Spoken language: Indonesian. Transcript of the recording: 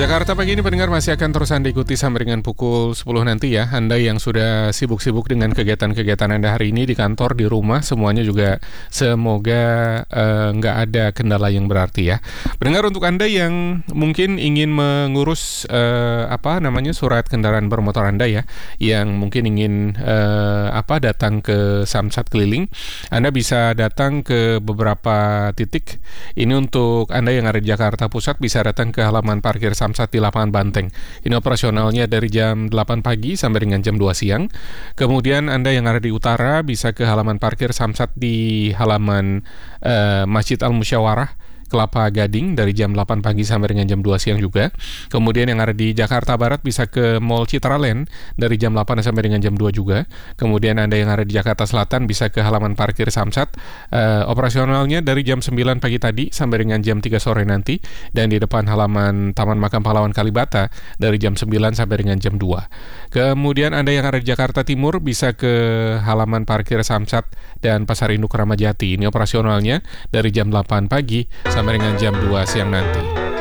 Jakarta pagi ini pendengar masih akan terus Anda ikuti sampai dengan pukul 10 nanti ya. Anda yang sudah sibuk-sibuk dengan kegiatan-kegiatan Anda hari ini di kantor, di rumah, semuanya juga semoga nggak ada kendala yang berarti ya. Pendengar, untuk Anda yang mungkin ingin mengurus surat kendaraan bermotor Anda ya, yang mungkin ingin datang ke Samsat keliling, Anda bisa datang ke beberapa titik. Ini untuk Anda yang ada di Jakarta Pusat bisa datang ke halaman parkir Samsat di Lapangan Banteng. Ini operasionalnya dari jam 8 pagi sampai dengan jam 2 siang. Kemudian Anda yang ada di utara bisa ke halaman parkir Samsat di halaman Masjid Al-Musyawarah Kelapa Gading dari jam 8 pagi sampai dengan jam 2 siang juga. Kemudian yang ada di Jakarta Barat bisa ke Mall Citraland dari jam 8 sampai dengan jam 2 juga. Kemudian Anda yang ada di Jakarta Selatan bisa ke halaman parkir Samsat. Operasionalnya dari jam 9 pagi tadi sampai dengan jam 3 sore nanti. Dan di depan halaman Taman Makam Pahlawan Kalibata dari jam 9 sampai dengan jam 2. Kemudian Anda yang ada di Jakarta Timur bisa ke halaman parkir Samsat dan Pasar Induk Ramadjati. Ini operasionalnya dari jam 8 pagi sampai dengan jam 2 siang nanti.